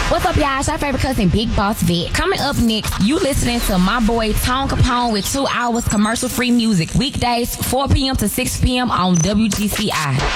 What's up, y'all? It's your favorite cousin, Big Boss Vet. Coming up next, you listening to my boy Tone Capone with 2 hours commercial-free music. Weekdays, 4 p.m. to 6 p.m. on WGCI.